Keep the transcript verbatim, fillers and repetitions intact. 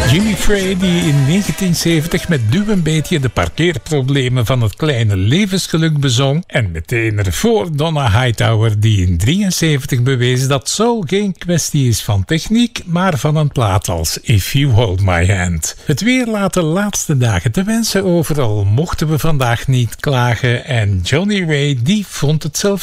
Jimmy Frey die in negentien zeventig met duw een beetje de parkeerproblemen van het kleine levensgeluk bezong. En meteen ervoor Donna Hightower die in drieënzeventig bewees dat soul geen kwestie is van techniek, maar van een plaat als If You Hold My Hand. Het weer laat de laatste dagen te wensen overal, mochten we vandaag niet klagen. En Johnny Ray die vond het zelf